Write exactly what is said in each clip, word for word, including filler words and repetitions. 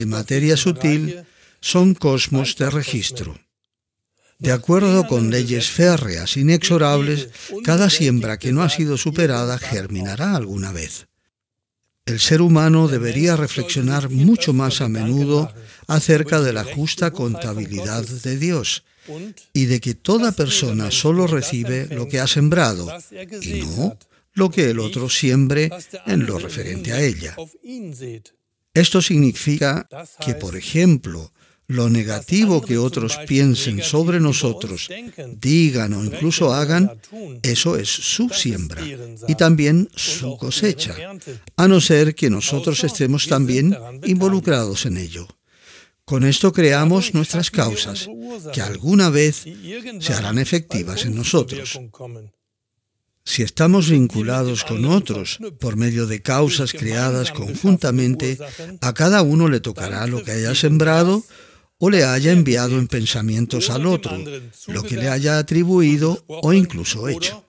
de materia sutil son cosmos de registro. De acuerdo con leyes férreas, inexorables, cada siembra que no ha sido superada germinará alguna vez. El ser humano debería reflexionar mucho más a menudo acerca de la justa contabilidad de Dios y de que toda persona solo recibe lo que ha sembrado y no lo que el otro siembre en lo referente a ella. Esto significa que, por ejemplo, lo negativo que otros piensen sobre nosotros, digan o incluso hagan, eso es su siembra y también su cosecha, a no ser que nosotros estemos también involucrados en ello. Con esto creamos nuestras causas, que alguna vez se harán efectivas en nosotros. Si estamos vinculados con otros por medio de causas creadas conjuntamente, a cada uno le tocará lo que haya sembrado o le haya enviado en pensamientos al otro, lo que le haya atribuido o incluso hecho.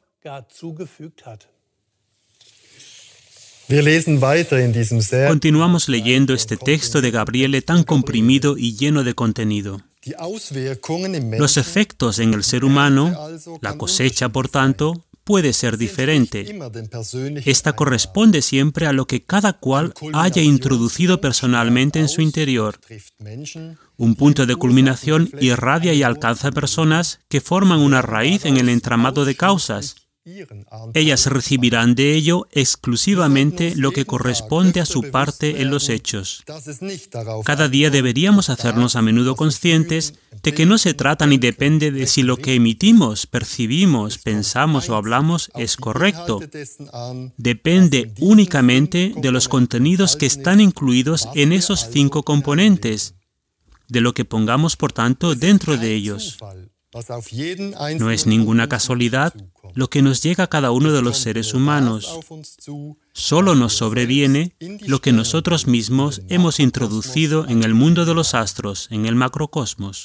Continuamos leyendo este texto de Gabriele tan comprimido y lleno de contenido. Los efectos en el ser humano, la cosecha, por tanto, puede ser diferente. Esta corresponde siempre a lo que cada cual haya introducido personalmente en su interior. Un punto de culminación irradia y alcanza personas que forman una raíz en el entramado de causas. Ellas recibirán de ello exclusivamente lo que corresponde a su parte en los hechos. Cada día deberíamos hacernos a menudo conscientes de que no se trata ni depende de si lo que emitimos, percibimos, pensamos o hablamos es correcto. Depende únicamente de los contenidos que están incluidos en esos cinco componentes, de lo que pongamos, por tanto, dentro de ellos. No es ninguna casualidad lo que nos llega a cada uno de los seres humanos. Solo nos sobreviene lo que nosotros mismos hemos introducido en el mundo de los astros, en el macrocosmos.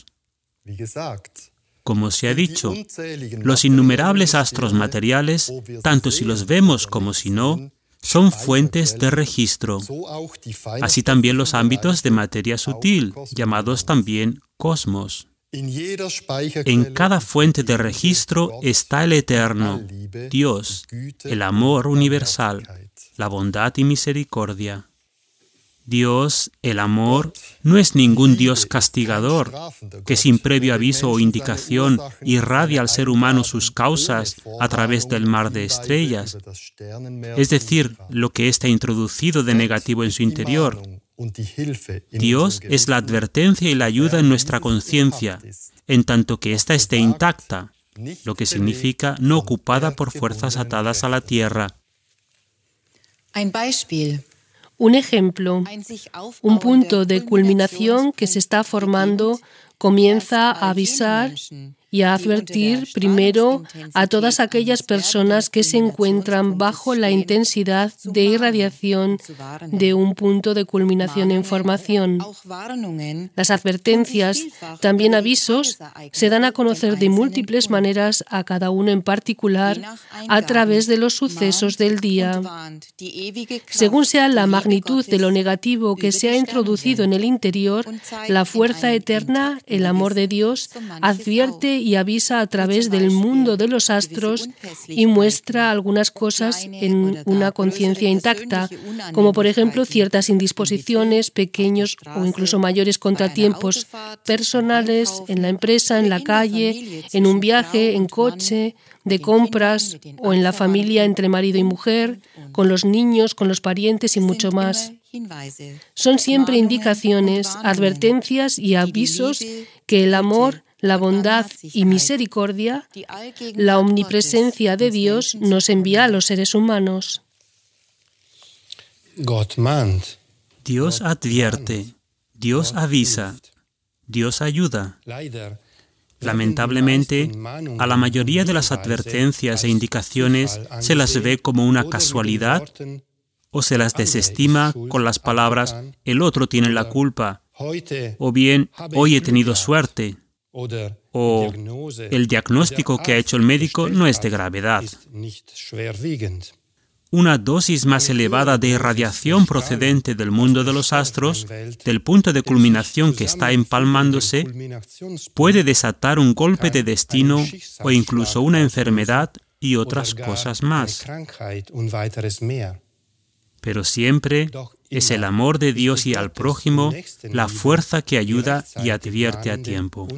Como se ha dicho, los innumerables astros materiales, tanto si los vemos como si no, son fuentes de registro. Así también los ámbitos de materia sutil, llamados también cosmos. En cada fuente de registro está el Eterno, Dios, el amor universal, la bondad y misericordia. Dios, el amor, no es ningún Dios castigador, que sin previo aviso o indicación irradia al ser humano sus causas a través del mar de estrellas, es decir, lo que éste ha introducido de negativo en su interior. Dios es la advertencia y la ayuda en nuestra conciencia, en tanto que ésta esté intacta, lo que significa no ocupada por fuerzas atadas a la tierra. Un ejemplo, un punto de culminación que se está formando comienza a avisar y a advertir primero a todas aquellas personas que se encuentran bajo la intensidad de irradiación de un punto de culminación en formación. Las advertencias, también avisos, se dan a conocer de múltiples maneras a cada uno en particular a través de los sucesos del día. Según sea la magnitud de lo negativo que se ha introducido en el interior, la fuerza eterna, el amor de Dios, advierte y avisa a través del mundo de los astros y muestra algunas cosas en una conciencia intacta, como por ejemplo ciertas indisposiciones, pequeños o incluso mayores contratiempos personales en la empresa, en la calle, en un viaje, en coche, de compras o en la familia entre marido y mujer, con los niños, con los parientes y mucho más. Son siempre indicaciones, advertencias y avisos que el amor, la bondad y misericordia, la omnipresencia de Dios nos envía a los seres humanos. Dios advierte, Dios avisa, Dios ayuda. Lamentablemente, a la mayoría de las advertencias e indicaciones se las ve como una casualidad o se las desestima con las palabras «el otro tiene la culpa» o bien «hoy he tenido suerte» o «el diagnóstico que ha hecho el médico no es de gravedad». una dosis más elevada de radiación procedente del mundo de los astros, del punto de culminación que está empalmándose, puede desatar un golpe de destino o incluso una enfermedad y otras cosas más. Pero siempre es el amor de Dios y al prójimo la fuerza que ayuda y advierte a tiempo.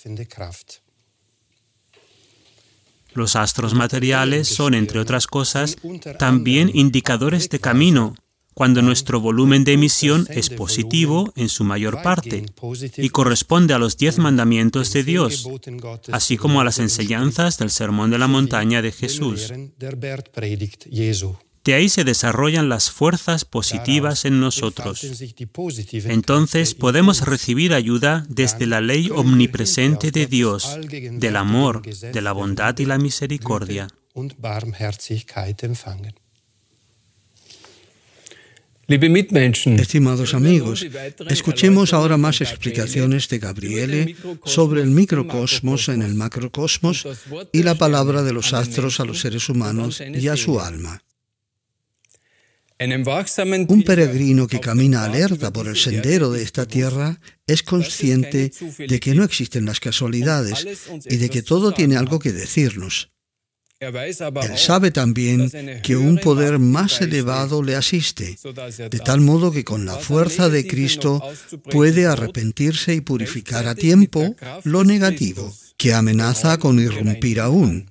Los astros materiales son, entre otras cosas, también indicadores de camino, cuando nuestro volumen de emisión es positivo en su mayor parte y corresponde a los diez mandamientos de Dios, así como a las enseñanzas del Sermón de la Montaña de Jesús. De ahí se desarrollan las fuerzas positivas en nosotros. Entonces podemos recibir ayuda desde la ley omnipresente de Dios, del amor, de la bondad y la misericordia. Estimados amigos, escuchemos ahora más explicaciones de Gabriele sobre el microcosmos en el macrocosmos y la palabra de los astros a los seres humanos y a su alma. Un peregrino que camina alerta por el sendero de esta tierra es consciente de que no existen las casualidades y de que todo tiene algo que decirnos. Él sabe también que un poder más elevado le asiste, de tal modo que con la fuerza de Cristo puede arrepentirse y purificar a tiempo lo negativo, que amenaza con irrumpir aún.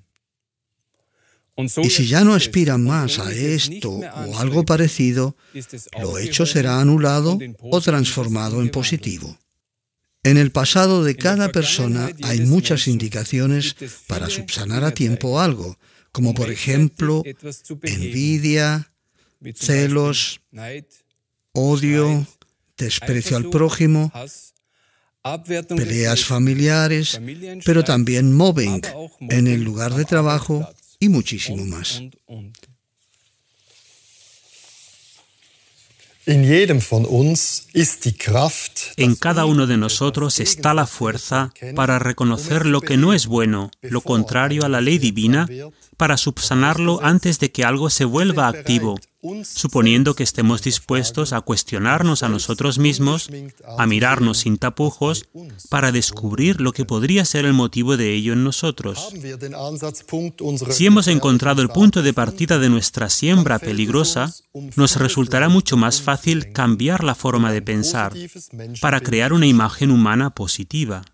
Y si ya no aspira más a esto o algo parecido, lo hecho será anulado o transformado en positivo. En el pasado de cada persona hay muchas indicaciones para subsanar a tiempo algo, como por ejemplo envidia, celos, odio, desprecio al prójimo, peleas familiares, pero también mobbing en el lugar de trabajo y muchísimo más. En cada uno de nosotros está la fuerza para reconocer lo que no es bueno, lo contrario a la ley divina, para subsanarlo antes de que algo se vuelva activo, suponiendo que estemos dispuestos a cuestionarnos a nosotros mismos, a mirarnos sin tapujos, para descubrir lo que podría ser el motivo de ello en nosotros. Si hemos encontrado el punto de partida de nuestra siembra peligrosa, nos resultará mucho más fácil cambiar la forma de pensar, para crear una imagen humana positiva.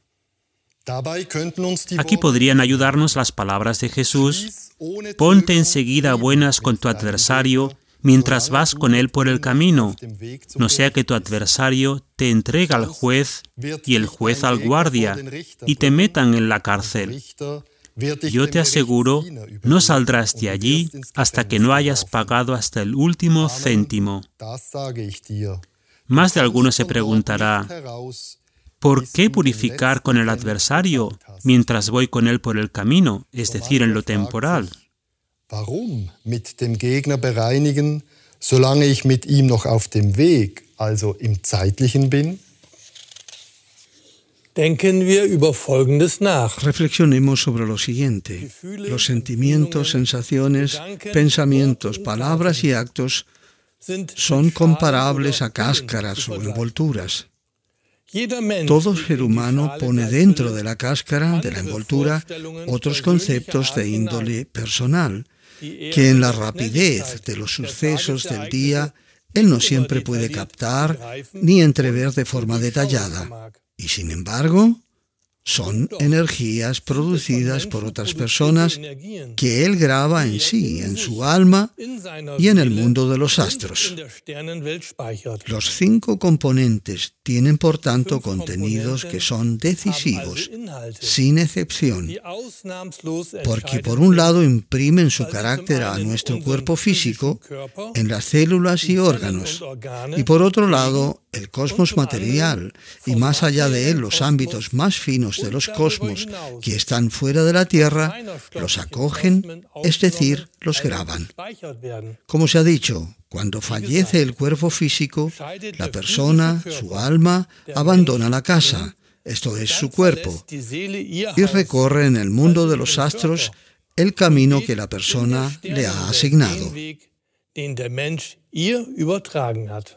Aquí podrían ayudarnos las palabras de Jesús: ponte enseguida a buenas con tu adversario mientras vas con él por el camino, no sea que tu adversario te entregue al juez y el juez al guardia y te metan en la cárcel. Yo te aseguro, no saldrás de allí hasta que no hayas pagado hasta el último céntimo. Más de alguno se preguntará: ¿por qué purificar con el adversario mientras voy con él por el camino, es decir, en lo temporal? Warum mit dem Gegner bereinigen, solange ich mit ihm noch auf dem Weg, also im Zeitlichen bin? Denken wir über Folgendes nach. Reflexionemos sobre lo siguiente. Los sentimientos, sensaciones, pensamientos, palabras y actos son comparables a cáscaras o envolturas. Todo ser humano pone dentro de la cáscara, de la envoltura, otros conceptos de índole personal, que en la rapidez de los sucesos del día él no siempre puede captar ni entrever de forma detallada. Y sin embargo, son energías producidas por otras personas que él graba en sí, en su alma y en el mundo de los astros. Los cinco componentes tienen, por tanto, contenidos que son decisivos, sin excepción, porque por un lado imprimen su carácter a nuestro cuerpo físico en las células y órganos, y por otro lado el cosmos material, y más allá de él los ámbitos más finos de los cosmos que están fuera de la Tierra, los acogen, es decir, los graban. Como se ha dicho, cuando fallece el cuerpo físico, la persona, su alma, abandona la casa, esto es su cuerpo, y recorre en el mundo de los astros el camino que la persona le ha asignado. den der Mensch ihr übertragen hat.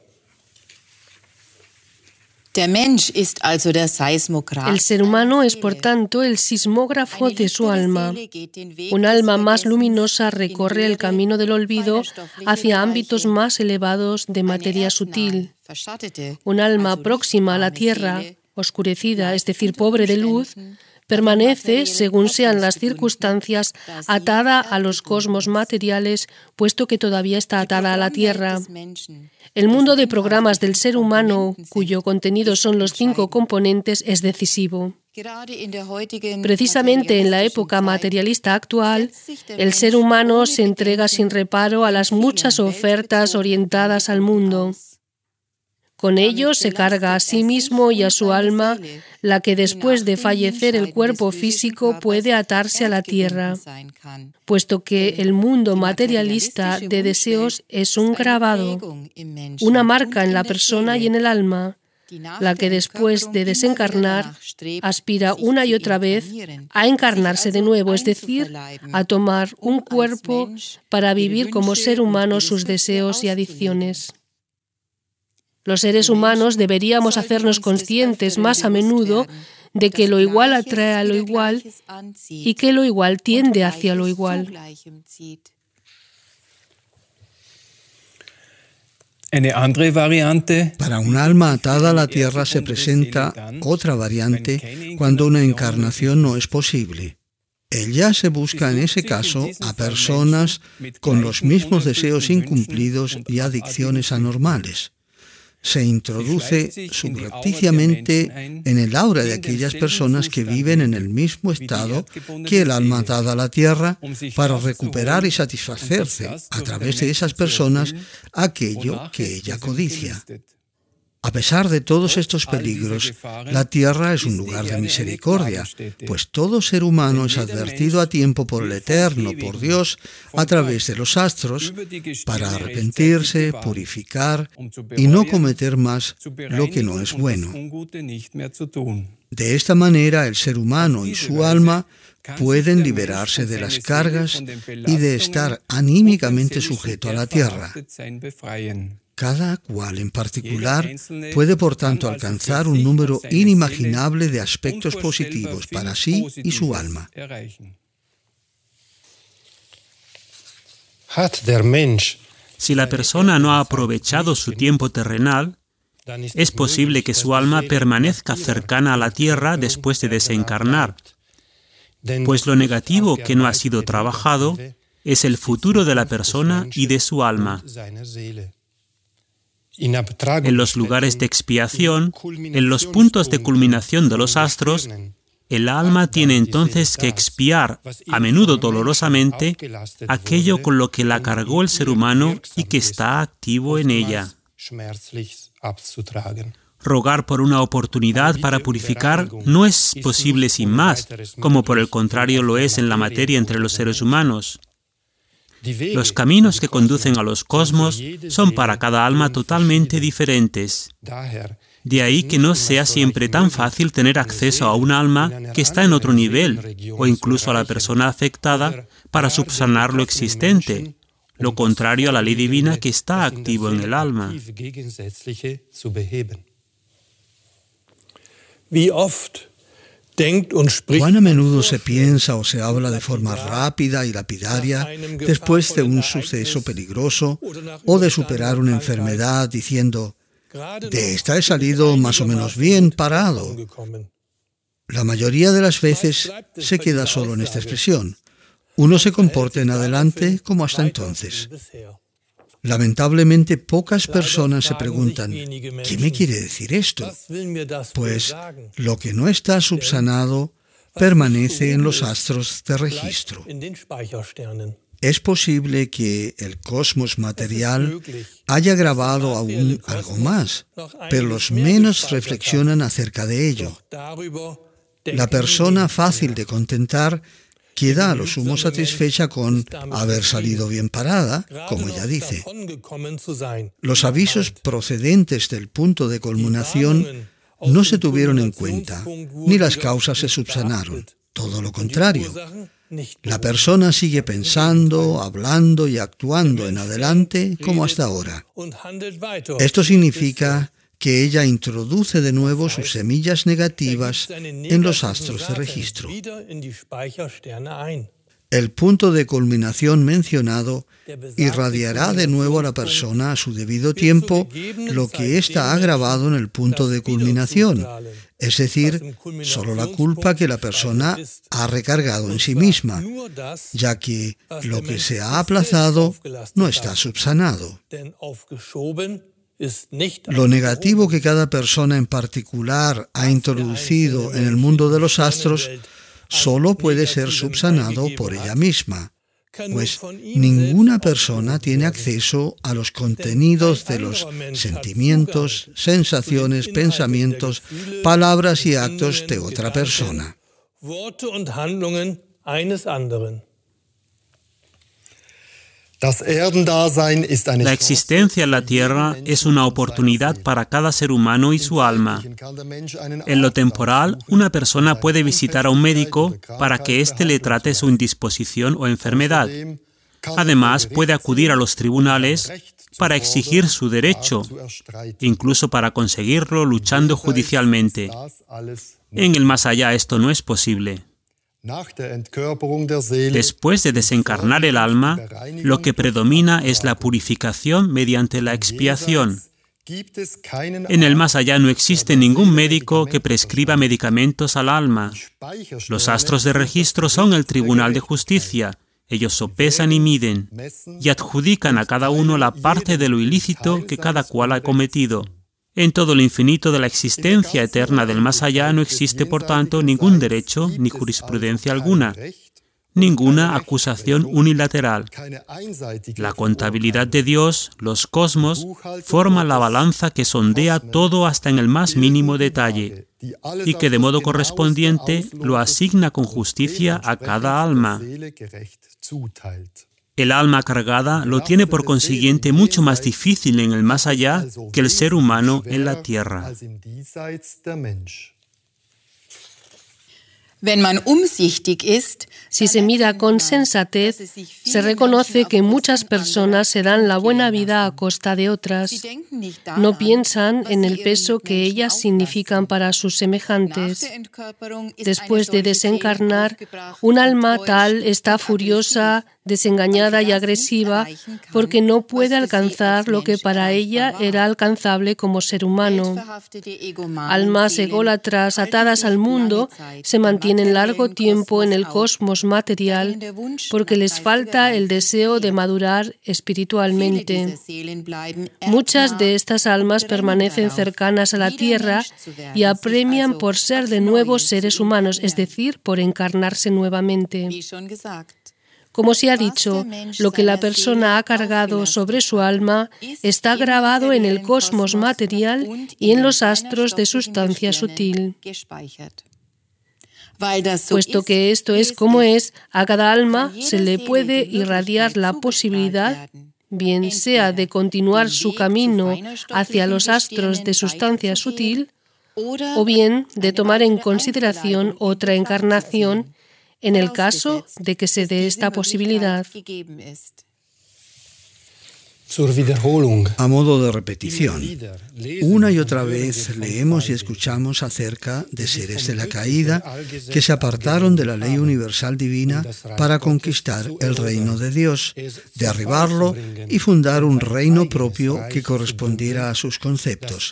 El ser humano es, por tanto, el sismógrafo de su alma. Un alma más luminosa recorre el camino del olvido hacia ámbitos más elevados de materia sutil. Un alma próxima a la tierra, oscurecida, es decir, pobre de luz, permanece, según sean las circunstancias, atada a los cosmos materiales, puesto que todavía está atada a la tierra. El mundo de programas del ser humano, cuyo contenido son los cinco componentes, es decisivo. Precisamente en la época materialista actual, el ser humano se entrega sin reparo a las muchas ofertas orientadas al mundo. Con ello se carga a sí mismo y a su alma, la que después de fallecer el cuerpo físico puede atarse a la tierra, puesto que el mundo materialista de deseos es un grabado, una marca en la persona y en el alma, la que después de desencarnar aspira una y otra vez a encarnarse de nuevo, es decir, a tomar un cuerpo para vivir como ser humano sus deseos y adicciones. Los seres humanos deberíamos hacernos conscientes más a menudo de que lo igual atrae a lo igual y que lo igual tiende hacia lo igual. Para un alma atada a la tierra se presenta otra variante cuando una encarnación no es posible. Ella se busca en ese caso a personas con los mismos deseos incumplidos y adicciones anormales. Se introduce subrepticiamente en el aura de aquellas personas que viven en el mismo estado que el alma atada a la tierra para recuperar y satisfacerse a través de esas personas aquello que ella codicia. A pesar de todos estos peligros, la tierra es un lugar de misericordia, pues todo ser humano es advertido a tiempo por el Eterno, por Dios, a través de los astros, para arrepentirse, purificar y no cometer más lo que no es bueno. De esta manera, el ser humano y su alma pueden liberarse de las cargas y de estar anímicamente sujeto a la tierra. Cada cual en particular puede, por tanto, alcanzar un número inimaginable de aspectos positivos para sí y su alma. Si la persona no ha aprovechado su tiempo terrenal, es posible que su alma permanezca cercana a la tierra después de desencarnar, pues lo negativo que no ha sido trabajado es el futuro de la persona y de su alma. En los lugares de expiación, en los puntos de culminación de los astros, el alma tiene entonces que expiar, a menudo dolorosamente, aquello con lo que la cargó el ser humano y que está activo en ella. Rogar por una oportunidad para purificar no es posible sin más, como por el contrario lo es en la materia entre los seres humanos. Los caminos que conducen a los cosmos son para cada alma totalmente diferentes. De ahí que no sea siempre tan fácil tener acceso a un alma que está en otro nivel, o incluso a la persona afectada para subsanar lo existente, lo contrario a la ley divina que está activo en el alma. ¿Cuán a menudo se piensa o se habla de forma rápida y lapidaria después de un suceso peligroso o de superar una enfermedad diciendo, de esta he salido más o menos bien parado? La mayoría de las veces se queda solo en esta expresión. Uno se comporta en adelante como hasta entonces. Lamentablemente, pocas personas se preguntan, ¿qué me quiere decir esto? Pues lo que no está subsanado permanece en los astros de registro. Es posible que el cosmos material haya grabado aún algo más, pero los menos reflexionan acerca de ello. La persona fácil de contentar queda a lo sumo satisfecha con haber salido bien parada, como ella dice. Los avisos procedentes del punto de culminación no se tuvieron en cuenta, ni las causas se subsanaron. Todo lo contrario. La persona sigue pensando, hablando y actuando en adelante como hasta ahora. Esto significa que ella introduce de nuevo sus semillas negativas en los astros de registro. El punto de culminación mencionado irradiará de nuevo a la persona a su debido tiempo lo que ésta ha grabado en el punto de culminación, es decir, solo la culpa que la persona ha recargado en sí misma, ya que lo que se ha aplazado no está subsanado. Lo negativo que cada persona en particular ha introducido en el mundo de los astros solo puede ser subsanado por ella misma, pues ninguna persona tiene acceso a los contenidos de los sentimientos, sensaciones, pensamientos, palabras y actos de otra persona. La existencia en la Tierra es una oportunidad para cada ser humano y su alma. En lo temporal, una persona puede visitar a un médico para que éste le trate su indisposición o enfermedad. Además, puede acudir a los tribunales para exigir su derecho, incluso para conseguirlo luchando judicialmente. En el más allá esto no es posible. Después de desencarnar el alma, lo que predomina es la purificación mediante la expiación. En el más allá no existe ningún médico que prescriba medicamentos al alma. Los astros de registro son el tribunal de justicia. Ellos sopesan y miden, y adjudican a cada uno la parte de lo ilícito que cada cual ha cometido. En todo el infinito de la existencia eterna del más allá no existe, por tanto, ningún derecho ni jurisprudencia alguna, ninguna acusación unilateral. La contabilidad de Dios, los cosmos, forma la balanza que sondea todo hasta en el más mínimo detalle y que de modo correspondiente lo asigna con justicia a cada alma. El alma cargada lo tiene por consiguiente mucho más difícil en el más allá que el ser humano en la tierra. Si se mira con sensatez, se reconoce que muchas personas se dan la buena vida a costa de otras. No piensan en el peso que ellas significan para sus semejantes. Después de desencarnar, un alma tal está furiosa, desengañada y agresiva porque no puede alcanzar lo que para ella era alcanzable como ser humano. Almas ególatras atadas al mundo se mantienen largo tiempo en el cosmos material porque les falta el deseo de madurar espiritualmente. Muchas de estas almas permanecen cercanas a la tierra y apremian por ser de nuevo seres humanos, es decir, por encarnarse nuevamente. Como se ha dicho, lo que la persona ha cargado sobre su alma está grabado en el cosmos material y en los astros de sustancia sutil. Puesto que esto es como es, a cada alma se le puede irradiar la posibilidad, bien sea de continuar su camino hacia los astros de sustancia sutil, o bien de tomar en consideración otra encarnación en el caso de que se dé esta posibilidad. A modo de repetición, una y otra vez leemos y escuchamos acerca de seres de la caída que se apartaron de la ley universal divina para conquistar el reino de Dios, derribarlo y fundar un reino propio que correspondiera a sus conceptos.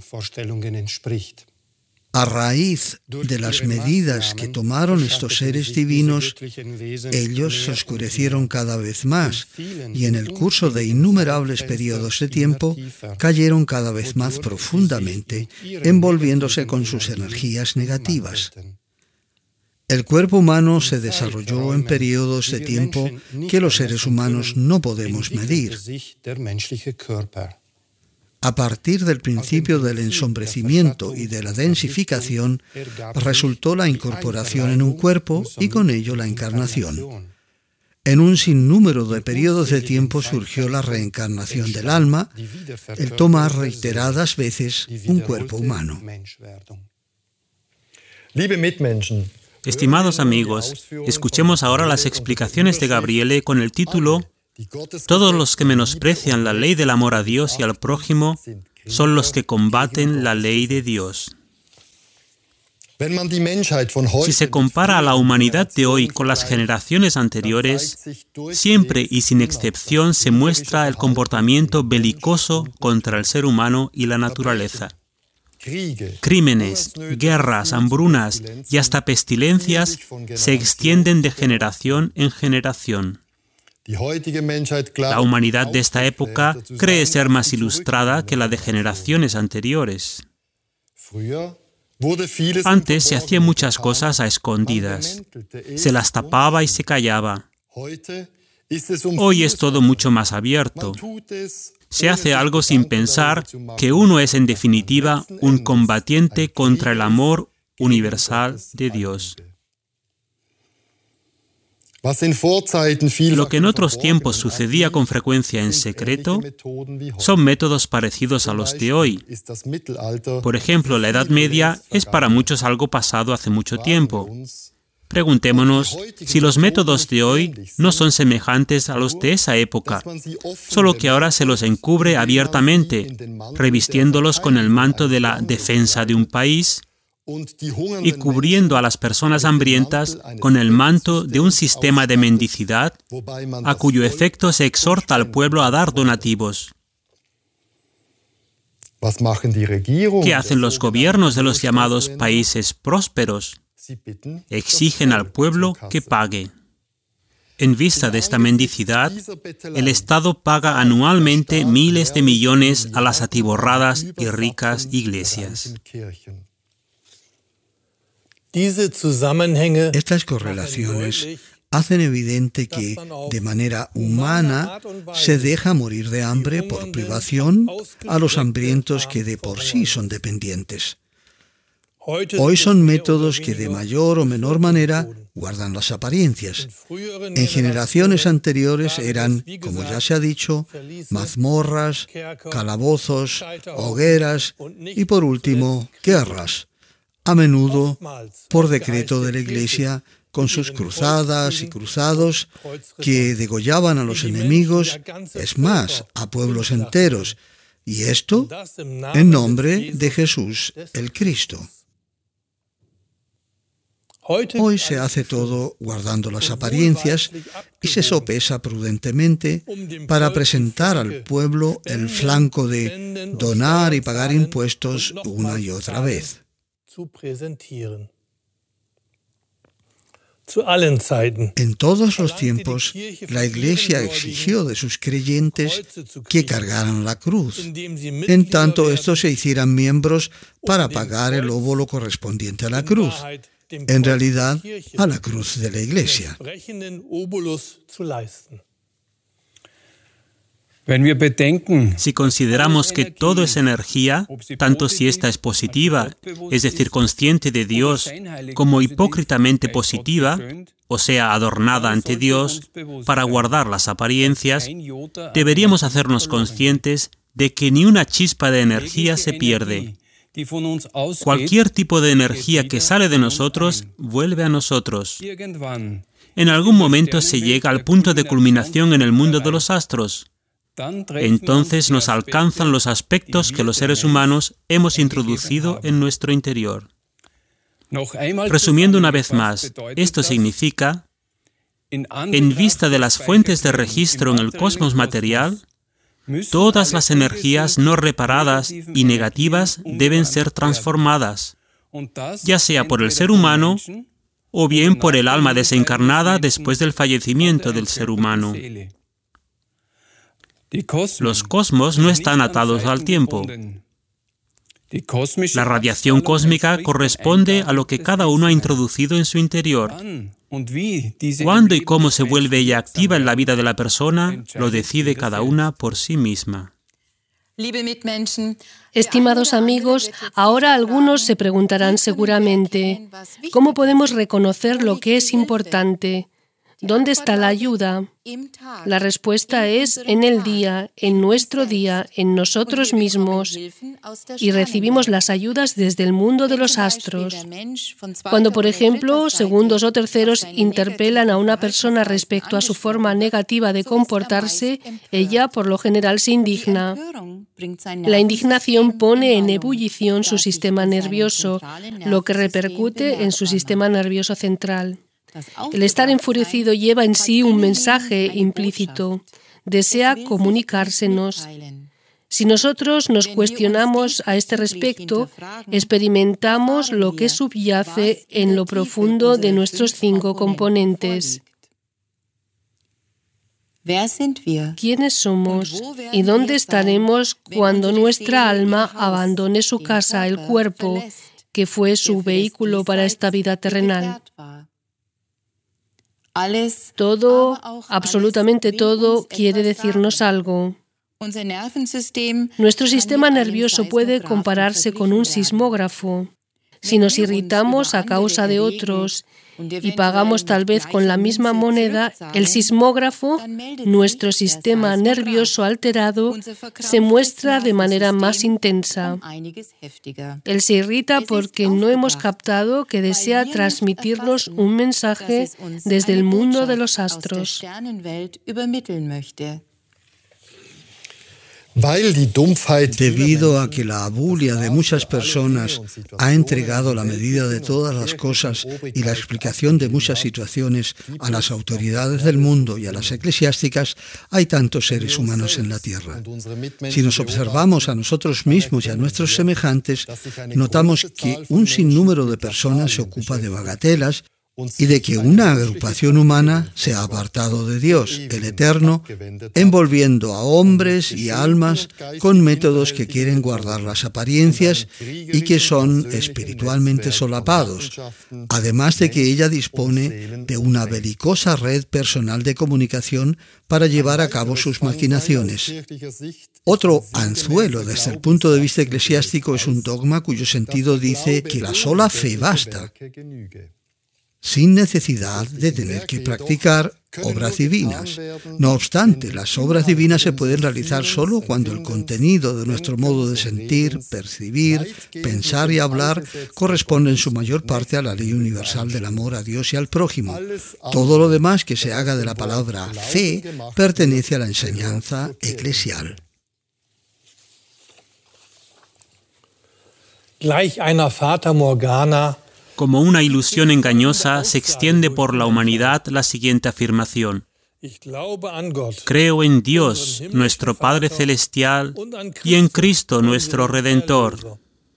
A raíz de las medidas que tomaron estos seres divinos, ellos se oscurecieron cada vez más y en el curso de innumerables periodos de tiempo cayeron cada vez más profundamente, envolviéndose con sus energías negativas. El cuerpo humano se desarrolló en periodos de tiempo que los seres humanos no podemos medir. A partir del principio del ensombrecimiento y de la densificación, resultó la incorporación en un cuerpo y con ello la encarnación. En un sinnúmero de periodos de tiempo surgió la reencarnación del alma, el tomar reiteradas veces un cuerpo humano. Estimados amigos, escuchemos ahora las explicaciones de Gabriele con el título «Todos los que menosprecian la ley del amor a Dios y al prójimo son los que combaten la ley de Dios». Si se compara a la humanidad de hoy con las generaciones anteriores, siempre y sin excepción se muestra el comportamiento belicoso contra el ser humano y la naturaleza. Crímenes, guerras, hambrunas y hasta pestilencias se extienden de generación en generación. La humanidad de esta época cree ser más ilustrada que la de generaciones anteriores. Antes se hacían muchas cosas a escondidas, se las tapaba y se callaba. Hoy es todo mucho más abierto. Se hace algo sin pensar que uno es en definitiva un combatiente contra el amor universal de Dios. Lo que en otros tiempos sucedía con frecuencia en secreto son métodos parecidos a los de hoy. Por ejemplo, la Edad Media es para muchos algo pasado hace mucho tiempo. Preguntémonos si los métodos de hoy no son semejantes a los de esa época, solo que ahora se los encubre abiertamente, revistiéndolos con el manto de la defensa de un país y cubriendo a las personas hambrientas con el manto de un sistema de mendicidad a cuyo efecto se exhorta al pueblo a dar donativos. ¿Qué hacen los gobiernos de los llamados países prósperos? Exigen al pueblo que pague. En vista de esta mendicidad, el Estado paga anualmente miles de millones a las atiborradas y ricas iglesias. Estas correlaciones hacen evidente que, de manera humana, se deja morir de hambre por privación a los hambrientos que de por sí son dependientes. Hoy son métodos que de mayor o menor manera guardan las apariencias. En generaciones anteriores eran, como ya se ha dicho, mazmorras, calabozos, hogueras y, por último, guerras, a menudo por decreto de la Iglesia, con sus cruzadas y cruzados que degollaban a los enemigos, es más, a pueblos enteros, y esto en nombre de Jesús el Cristo. Hoy se hace todo guardando las apariencias y se sopesa prudentemente para presentar al pueblo el flanco de donar y pagar impuestos una y otra vez. En todos los tiempos, la Iglesia exigió de sus creyentes que cargaran la cruz, en tanto estos se hicieran miembros para pagar el óbolo correspondiente a la cruz, en realidad a la cruz de la Iglesia. Si consideramos que todo es energía, tanto si ésta es positiva, es decir, consciente de Dios, como hipócritamente positiva, o sea, adornada ante Dios, para guardar las apariencias, deberíamos hacernos conscientes de que ni una chispa de energía se pierde. Cualquier tipo de energía que sale de nosotros vuelve a nosotros. En algún momento se llega al punto de culminación en el mundo de los astros. Entonces nos alcanzan los aspectos que los seres humanos hemos introducido en nuestro interior. Resumiendo una vez más, esto significa, en vista de las fuentes de registro en el cosmos material, todas las energías no reparadas y negativas deben ser transformadas, ya sea por el ser humano o bien por el alma desencarnada después del fallecimiento del ser humano. Los cosmos no están atados al tiempo. La radiación cósmica corresponde a lo que cada uno ha introducido en su interior. Cuándo y cómo se vuelve ella activa en la vida de la persona, lo decide cada una por sí misma. Estimados amigos, ahora algunos se preguntarán seguramente, ¿cómo podemos reconocer lo que es importante? ¿Dónde está la ayuda? La respuesta es en el día, en nuestro día, en nosotros mismos, y recibimos las ayudas desde el mundo de los astros. Cuando, por ejemplo, segundos o terceros interpelan a una persona respecto a su forma negativa de comportarse, ella, por lo general, se indigna. La indignación pone en ebullición su sistema nervioso, lo que repercute en su sistema nervioso central. El estar enfurecido lleva en sí un mensaje implícito. Desea comunicársenos. Si nosotros nos cuestionamos a este respecto, experimentamos lo que subyace en lo profundo de nuestros cinco componentes. ¿Quiénes somos y dónde estaremos cuando nuestra alma abandone su casa, el cuerpo, que fue su vehículo para esta vida terrenal? Todo, absolutamente todo, quiere decirnos algo. Nuestro sistema nervioso puede compararse con un sismógrafo. Si nos irritamos a causa de otros y pagamos tal vez con la misma moneda, el sismógrafo, nuestro sistema nervioso alterado, se muestra de manera más intensa. Él se irrita porque no hemos captado que desea transmitirnos un mensaje desde el mundo de los astros. Debido a que la abulia de muchas personas ha entregado la medida de todas las cosas y la explicación de muchas situaciones a las autoridades del mundo y a las eclesiásticas, hay tantos seres humanos en la tierra. Si nos observamos a nosotros mismos y a nuestros semejantes, notamos que un sinnúmero de personas se ocupa de bagatelas y de que una agrupación humana se ha apartado de Dios, el Eterno, envolviendo a hombres y almas con métodos que quieren guardar las apariencias y que son espiritualmente solapados, además de que ella dispone de una belicosa red personal de comunicación para llevar a cabo sus maquinaciones. Otro anzuelo desde el punto de vista eclesiástico es un dogma cuyo sentido dice que la sola fe basta, sin necesidad de tener que practicar obras divinas. No obstante, las obras divinas se pueden realizar solo cuando el contenido de nuestro modo de sentir, percibir, pensar y hablar corresponde en su mayor parte a la ley universal del amor a Dios y al prójimo. Todo lo demás que se haga de la palabra fe pertenece a la enseñanza eclesial. Gleich einer Fata Morgana. Como una ilusión engañosa, se extiende por la humanidad la siguiente afirmación: creo en Dios, nuestro Padre Celestial, y en Cristo, nuestro Redentor.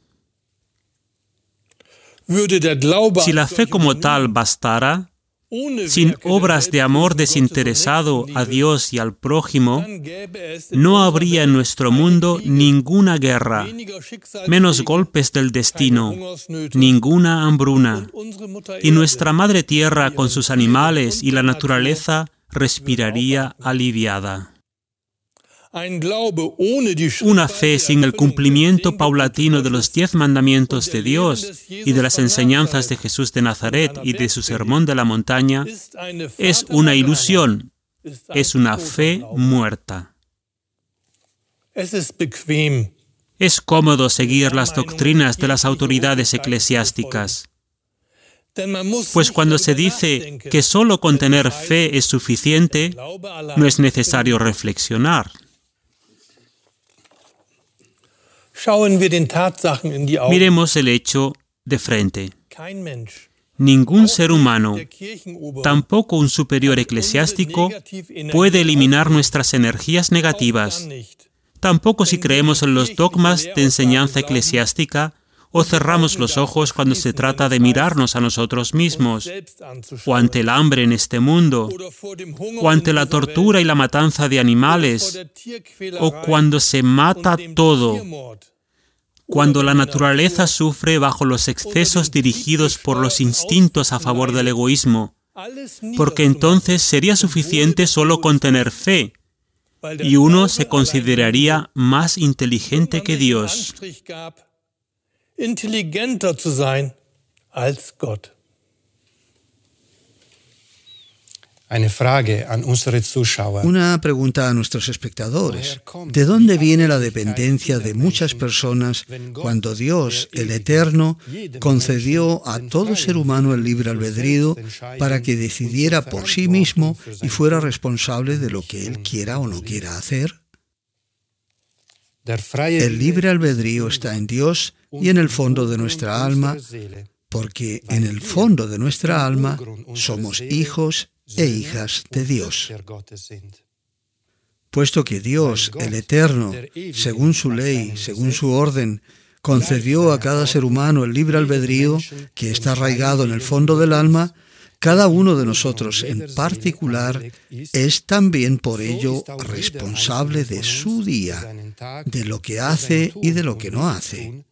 Si la fe como tal bastara, sin obras de amor desinteresado a Dios y al prójimo, no habría en nuestro mundo ninguna guerra, menos golpes del destino, ninguna hambruna, y nuestra Madre Tierra con sus animales y la naturaleza respiraría aliviada. Una fe sin el cumplimiento paulatino de los diez mandamientos de Dios y de las enseñanzas de Jesús de Nazaret y de su sermón de la montaña es una ilusión, es una fe muerta. Es cómodo seguir las doctrinas de las autoridades eclesiásticas, pues cuando se dice que solo con tener fe es suficiente, no es necesario reflexionar. Miremos el hecho de frente. Ningún ser humano, tampoco un superior eclesiástico, puede eliminar nuestras energías negativas. Tampoco si creemos en los dogmas de enseñanza eclesiástica o cerramos los ojos cuando se trata de mirarnos a nosotros mismos, o ante el hambre en este mundo, o ante la tortura y la matanza de animales, o cuando se mata todo, cuando la naturaleza sufre bajo los excesos dirigidos por los instintos a favor del egoísmo, porque entonces sería suficiente solo con tener fe, y uno se consideraría más inteligente que Dios. Intelligenter zu sein als Gott. Una pregunta a nuestros espectadores. ¿De dónde viene la dependencia de muchas personas cuando Dios, el Eterno, concedió a todo ser humano el libre albedrío para que decidiera por sí mismo y fuera responsable de lo que él quiera o no quiera hacer? El libre albedrío está en Dios y en el fondo de nuestra alma, porque en el fondo de nuestra alma somos hijos e hijas de Dios. Puesto que Dios, el Eterno, según su ley, según su orden, concedió a cada ser humano el libre albedrío que está arraigado en el fondo del alma, cada uno de nosotros en particular es también por ello responsable de su día, de lo que hace y de lo que no hace.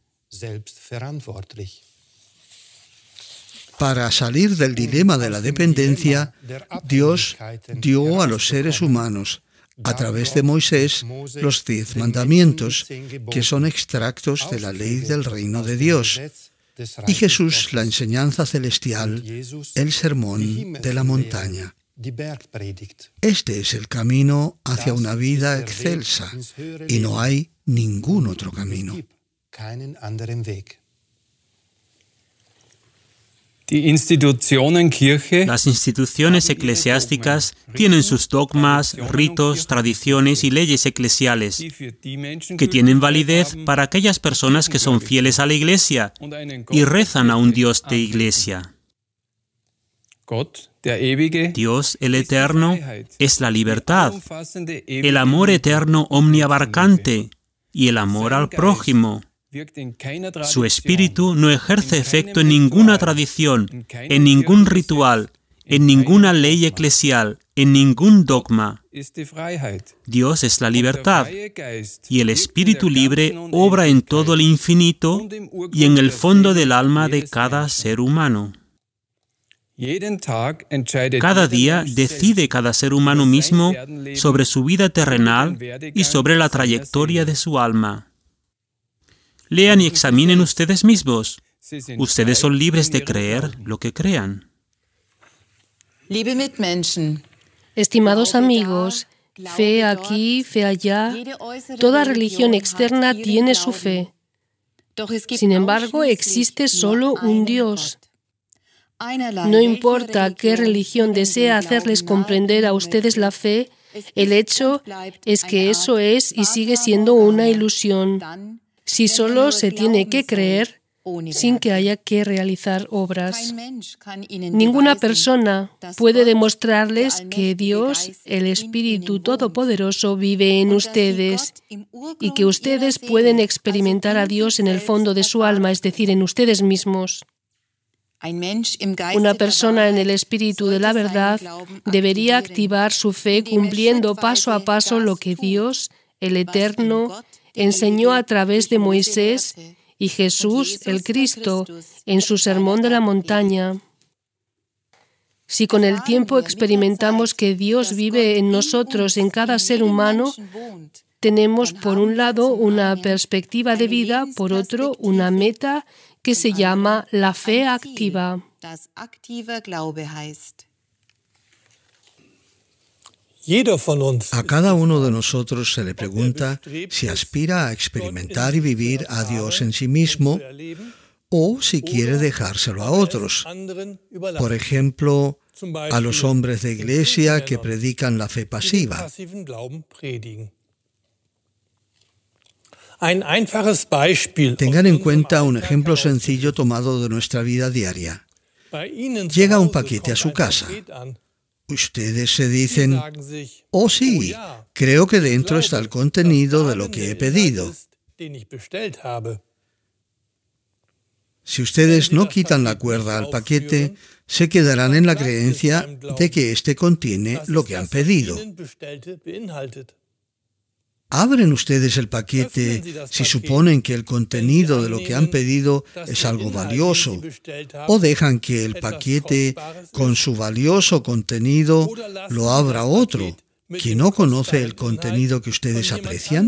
Para salir del dilema de la dependencia, Dios dio a los seres humanos, a través de Moisés, los diez mandamientos, que son extractos de la ley del reino de Dios, y Jesús la enseñanza celestial, el sermón de la montaña. Este es el camino hacia una vida excelsa, y no hay ningún otro camino. Las instituciones eclesiásticas tienen sus dogmas, ritos, tradiciones y leyes eclesiales que tienen validez para aquellas personas que son fieles a la Iglesia y rezan a un Dios de Iglesia. Dios, el Eterno, es la libertad, el amor eterno omniabarcante y el amor al prójimo. Su espíritu no ejerce efecto en ninguna tradición, en ningún ritual, en ninguna ley eclesial, en ningún dogma. Dios es la libertad, y el espíritu libre obra en todo el infinito y en el fondo del alma de cada ser humano. Cada día decide cada ser humano mismo sobre su vida terrenal y sobre la trayectoria de su alma. Lean y examinen ustedes mismos. Ustedes son libres de creer lo que crean. Estimados amigos, fe aquí, fe allá, toda religión externa tiene su fe. Sin embargo, existe solo un Dios. No importa qué religión desea hacerles comprender a ustedes la fe, el hecho es que eso es y sigue siendo una ilusión. Si solo se tiene que creer sin que haya que realizar obras. Ninguna persona puede demostrarles que Dios, el Espíritu Todopoderoso, vive en ustedes y que ustedes pueden experimentar a Dios en el fondo de su alma, es decir, en ustedes mismos. Una persona en el espíritu de la verdad debería activar su fe cumpliendo paso a paso lo que Dios, el Eterno, enseñó a través de Moisés y Jesús, el Cristo, en su sermón de la montaña. Si con el tiempo experimentamos que Dios vive en nosotros, en cada ser humano, tenemos por un lado una perspectiva de vida, por otro una meta que se llama la fe activa. A cada uno de nosotros se le pregunta si aspira a experimentar y vivir a Dios en sí mismo o si quiere dejárselo a otros. Por ejemplo, a los hombres de iglesia que predican la fe pasiva. Tengan en cuenta un ejemplo sencillo tomado de nuestra vida diaria. Llega un paquete a su casa. Ustedes se dicen, oh sí, creo que dentro está el contenido de lo que he pedido. Si ustedes no quitan la cuerda al paquete, se quedarán en la creencia de que éste contiene lo que han pedido. ¿Abren ustedes el paquete si suponen que el contenido de lo que han pedido es algo valioso? ¿O dejan que el paquete con su valioso contenido lo abra otro, que no conoce el contenido que ustedes aprecian?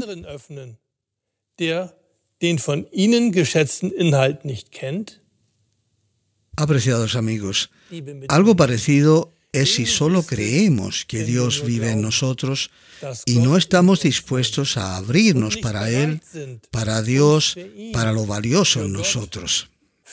Apreciados amigos, algo parecido es si solo creemos que Dios vive en nosotros y no estamos dispuestos a abrirnos para Él, para Dios, para lo valioso en nosotros.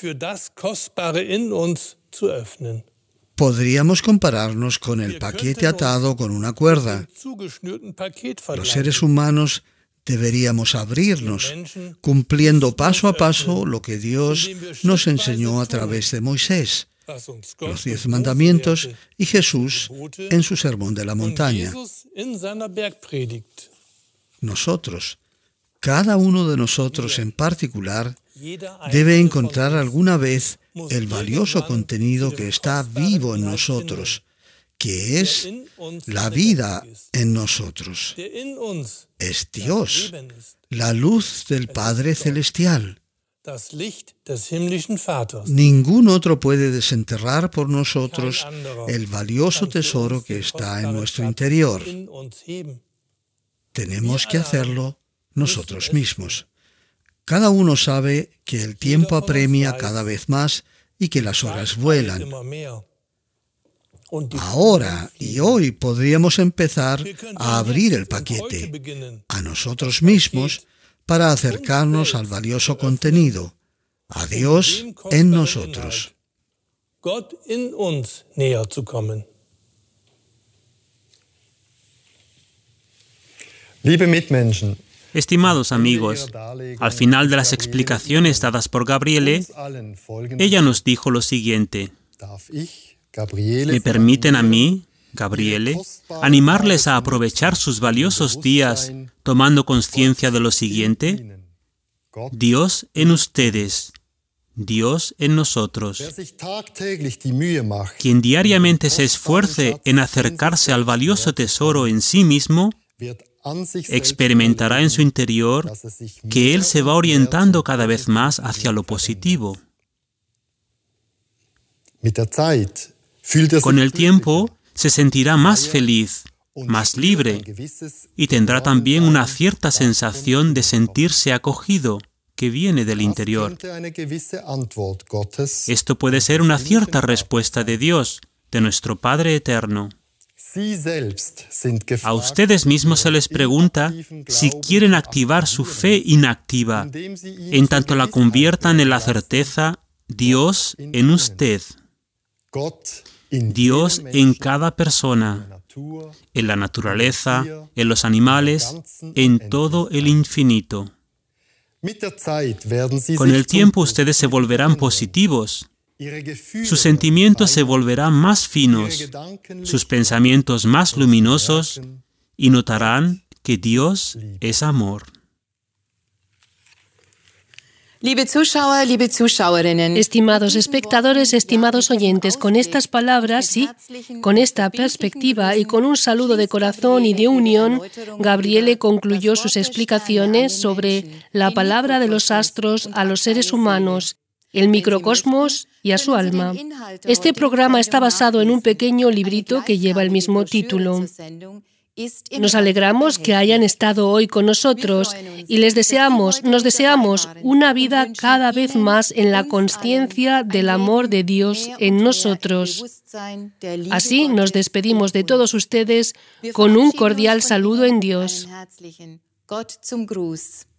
Podríamos compararnos con el paquete atado con una cuerda. Los seres humanos deberíamos abrirnos, cumpliendo paso a paso lo que Dios nos enseñó a través de Moisés, los diez mandamientos y Jesús en su sermón de la montaña. Nosotros, cada uno de nosotros en particular, debe encontrar alguna vez el valioso contenido que está vivo en nosotros, que es la vida en nosotros. Es Dios, la luz del Padre Celestial. Ningún otro puede desenterrar por nosotros el valioso tesoro que está en nuestro interior. Tenemos que hacerlo nosotros mismos. Cada uno sabe que el tiempo apremia cada vez más y que las horas vuelan. Ahora y hoy podríamos empezar a abrir el paquete a nosotros mismos para acercarnos al valioso contenido, a Dios en nosotros. Liebe Mitmenschen, Estimados amigos, al final de las explicaciones dadas por Gabriele, ella nos dijo lo siguiente: ¿me permiten a mí, Gabriele, animarles a aprovechar sus valiosos días tomando conciencia de lo siguiente? Dios en ustedes, Dios en nosotros. Quien diariamente se esfuerce en acercarse al valioso tesoro en sí mismo, experimentará en su interior que Él se va orientando cada vez más hacia lo positivo. Con el tiempo se sentirá más feliz, más libre, y tendrá también una cierta sensación de sentirse acogido que viene del interior. Esto puede ser una cierta respuesta de Dios, de nuestro Padre Eterno. A ustedes mismos se les pregunta si quieren activar su fe inactiva, en tanto la conviertan en la certeza Dios en usted, Dios en cada persona, en la naturaleza, en los animales, en todo el infinito. Con el tiempo ustedes se volverán positivos. Sus sentimientos se volverán más finos, sus pensamientos más luminosos, y notarán que Dios es amor. Estimados espectadores, estimados oyentes, con estas palabras, sí, con esta perspectiva y con un saludo de corazón y de unión, Gabriele concluyó sus explicaciones sobre la palabra de los astros a los seres humanos, el microcosmos y a su alma. Este programa está basado en un pequeño librito que lleva el mismo título. Nos alegramos que hayan estado hoy con nosotros y les deseamos, nos deseamos una vida cada vez más en la conciencia del amor de Dios en nosotros. Así nos despedimos de todos ustedes con un cordial saludo en Dios. Gott zum Gruß.